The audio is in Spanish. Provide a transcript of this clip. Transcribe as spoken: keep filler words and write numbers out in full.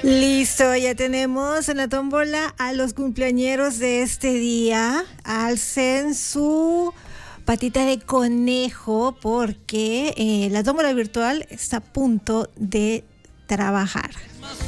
Listo, ya tenemos en la tómbola a los cumpleañeros de este día. Alcen su patita de conejo porque eh, la tómbola virtual está a punto de trabajar.